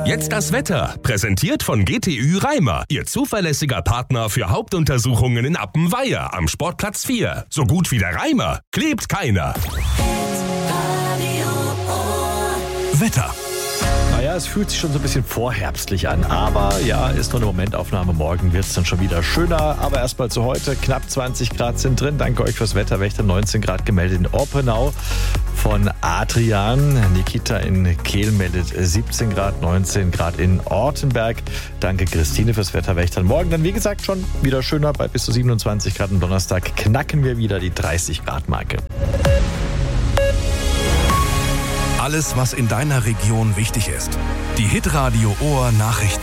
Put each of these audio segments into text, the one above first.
Jetzt das Wetter, präsentiert von GTÜ Reimer, Ihr zuverlässiger Partner für Hauptuntersuchungen in Appenweier am Sportplatz 4. So gut wie der Reimer klebt keiner. Wetter. Naja, es fühlt sich schon so ein bisschen vorherbstlich an, aber ja, ist nur eine Momentaufnahme. Morgen wird es dann schon wieder schöner, aber erstmal zu heute. Knapp 20 Grad sind drin. Danke euch fürs Wetterwächter. 19 Grad gemeldet in Oppenau von Adrian. Nikita in Kehl meldet 17 Grad, 19 Grad in Ortenberg. Danke Christine fürs Wetterwächter. Morgen dann, wie gesagt, schon wieder schöner. Bei bis zu 27 Grad am Donnerstag knacken wir wieder die 30 Grad Marke. Alles, was in deiner Region wichtig ist. Die Hitradio Ohr Nachrichten.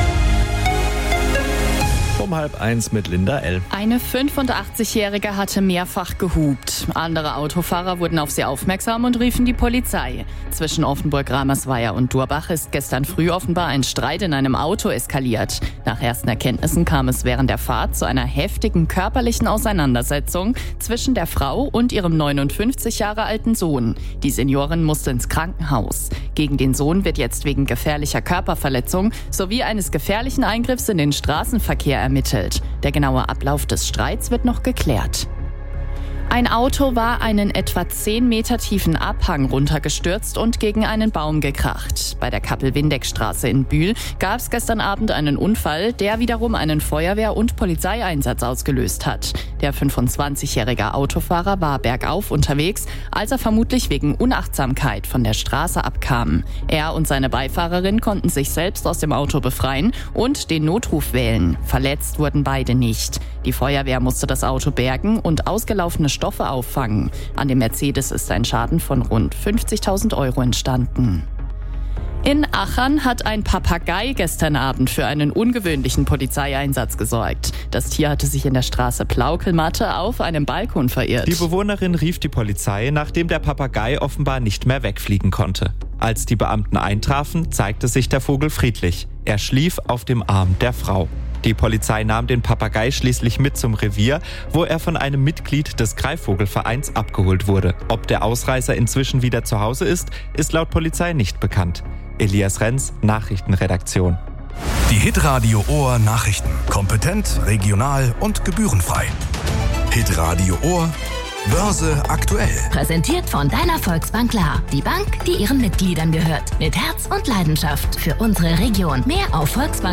Um 12:30 mit Linda L. Eine 85-Jährige hatte mehrfach gehupt. Andere Autofahrer wurden auf sie aufmerksam und riefen die Polizei. Zwischen Offenburg-Ramersweier und Durbach ist gestern früh offenbar ein Streit in einem Auto eskaliert. Nach ersten Erkenntnissen kam es während der Fahrt zu einer heftigen körperlichen Auseinandersetzung zwischen der Frau und ihrem 59 Jahre alten Sohn. Die Seniorin musste ins Krankenhaus. Gegen den Sohn wird jetzt wegen gefährlicher Körperverletzung sowie eines gefährlichen Eingriffs in den Straßenverkehr ermittelt. Der genaue Ablauf des Streits wird noch geklärt. Ein Auto war einen etwa 10 Meter tiefen Abhang runtergestürzt und gegen einen Baum gekracht. Bei der Kappel-Windeck-Straße in Bühl gab es gestern Abend einen Unfall, der wiederum einen Feuerwehr- und Polizeieinsatz ausgelöst hat. Der 25-jährige Autofahrer war bergauf unterwegs, als er vermutlich wegen Unachtsamkeit von der Straße abkam. Er und seine Beifahrerin konnten sich selbst aus dem Auto befreien und den Notruf wählen. Verletzt wurden beide nicht. Die Feuerwehr musste das Auto bergen und ausgelaufene Stoffe auffangen. An dem Mercedes ist ein Schaden von rund 50.000 € entstanden. In Achern hat ein Papagei gestern Abend für einen ungewöhnlichen Polizeieinsatz gesorgt. Das Tier hatte sich in der Straße Plaukelmatte auf einem Balkon verirrt. Die Bewohnerin rief die Polizei, nachdem der Papagei offenbar nicht mehr wegfliegen konnte. Als die Beamten eintrafen, zeigte sich der Vogel friedlich. Er schlief auf dem Arm der Frau. Die Polizei nahm den Papagei schließlich mit zum Revier, wo er von einem Mitglied des Greifvogelvereins abgeholt wurde. Ob der Ausreißer inzwischen wieder zu Hause ist, ist laut Polizei nicht bekannt. Elias Renz, Nachrichtenredaktion. Die Hitradio Ohr Nachrichten. Kompetent, regional und gebührenfrei. Hitradio Ohr Börse aktuell. Präsentiert von deiner Volksbank Lahr. Die Bank, die ihren Mitgliedern gehört. Mit Herz und Leidenschaft für unsere Region. Mehr auf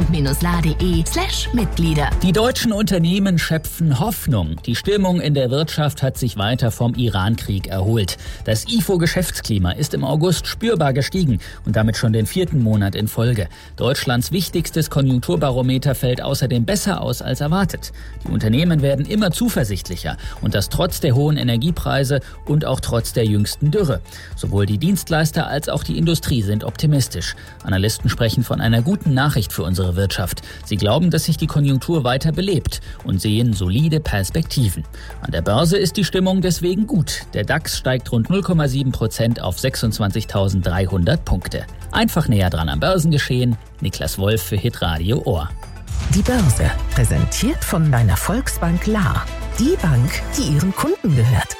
volksbank-lahr.de/Mitglieder. Die deutschen Unternehmen schöpfen Hoffnung. Die Stimmung in der Wirtschaft hat sich weiter vom Iran-Krieg erholt. Das IFO-Geschäftsklima ist im August spürbar gestiegen und damit schon den 4. Monat in Folge. Deutschlands wichtigstes Konjunkturbarometer fällt außerdem besser aus als erwartet. Die Unternehmen werden immer zuversichtlicher und das trotz der hohen Energiepreise und auch trotz der jüngsten Dürre. Sowohl die Dienstleister als auch die Industrie sind optimistisch. Analysten sprechen von einer guten Nachricht für unsere Wirtschaft. Sie glauben, dass sich die Konjunktur weiter belebt und sehen solide Perspektiven. An der Börse ist die Stimmung deswegen gut. Der DAX steigt rund 0,7% auf 26.300 Punkte. Einfach näher dran am Börsengeschehen. Niklas Wolf für Hitradio Ohr. Die Börse, präsentiert von deiner Volksbank Lahr. Die Bank, die ihren Kunden gehört.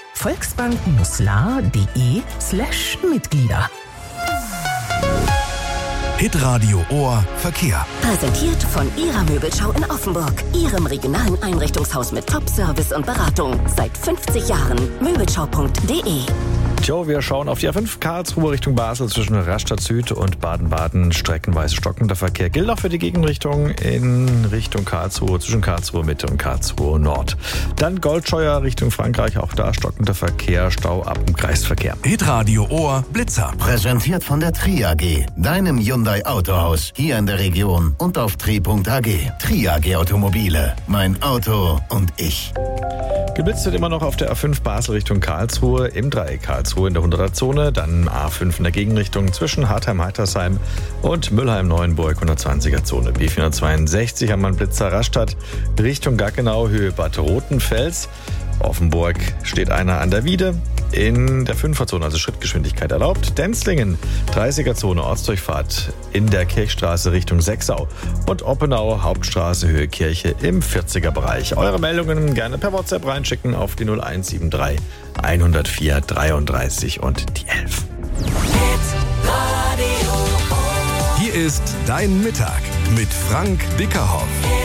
Volksbank-lahr.de/Mitglieder. Hitradio Ohr Verkehr. Präsentiert von Ihrer Möbelschau in Offenburg. Ihrem regionalen Einrichtungshaus mit Top-Service und Beratung. Seit 50 Jahren. Möbelschau.de. Joe, wir schauen auf die A5 Karlsruhe Richtung Basel zwischen Rastatt Süd und Baden-Baden. Streckenweise stockender Verkehr gilt auch für die Gegenrichtung in Richtung Karlsruhe, zwischen Karlsruhe Mitte und Karlsruhe Nord. Dann Goldscheuer Richtung Frankreich, auch da stockender Verkehr, Stau ab dem Kreisverkehr. Hitradio Ohr Blitzer. Präsentiert von der Tri AG, deinem Hyundai Autohaus, hier in der Region und auf tri.ag. Tri AG Automobile, mein Auto und ich. Geblitzt wird immer noch auf der A5 Basel Richtung Karlsruhe, im Dreieck Karlsruhe in der 100er-Zone, dann A5 in der Gegenrichtung zwischen Hartheim-Heitersheim und Müllheim-Neuenburg 120er-Zone. B462 haben wir einen Blitzer Rastatt Richtung Gaggenau, Höhe Bad Rotenfels. Offenburg steht einer an der Wiede in der 5er-Zone, also Schrittgeschwindigkeit erlaubt. Denzlingen, 30er-Zone, Ortsdurchfahrt in der Kirchstraße Richtung Sechsau. Und Oppenau, Hauptstraße, Höhe Kirche im 40er-Bereich. Eure Meldungen gerne per WhatsApp reinschicken auf die 0173 104 33 und die 11. Hier ist dein Mittag mit Frank Bickerhoff.